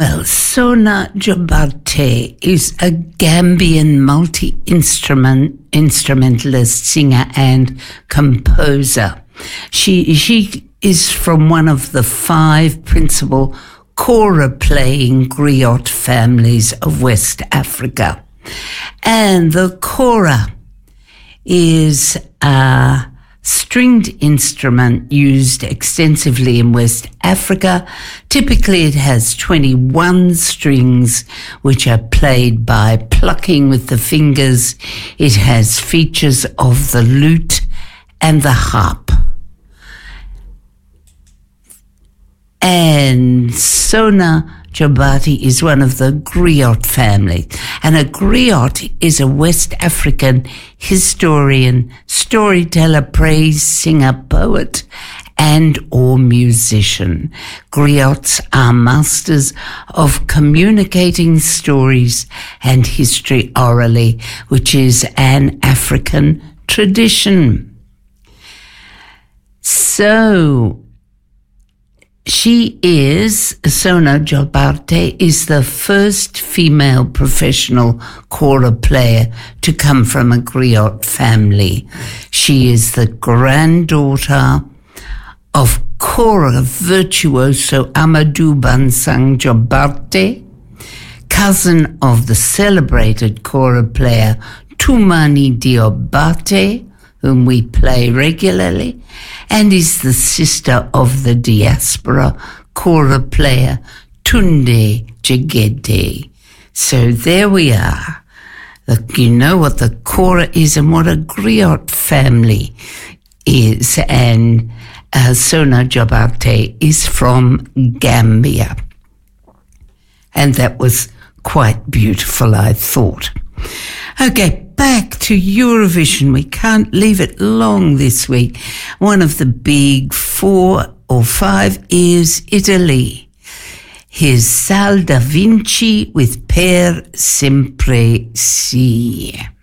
Well, Sona Jobarte is a Gambian multi-instrumentalist, singer and composer. She is from one of the 5 principal kora-playing griot families of West Africa. And the kora is a stringed instrument used extensively in West Africa. Typically it has 21 strings which are played by plucking with the fingers. It has features of the lute and the harp. And Sona Jobarte is one of the griot family. And a griot is a West African historian, storyteller, praise singer, poet, and or musician. Griots are masters of communicating stories and history orally, which is an African tradition. So, Sona Jobarte is the first female professional kora player to come from a griot family. She is the granddaughter of kora virtuoso Amadou Bansang Jobarte, cousin of the celebrated kora player Toumani Diobate, whom we play regularly, and is the sister of the diaspora kora player Tunde Jegede. So there we are. You know what the kora is and what a griot family is. And Sona Jobarte is from Gambia. And that was quite beautiful, I thought. Okay, back to Eurovision. We can't leave it long this week. One of the big 4 or 5 is Italy. Here's Sal Da Vinci with Per Sempre Si.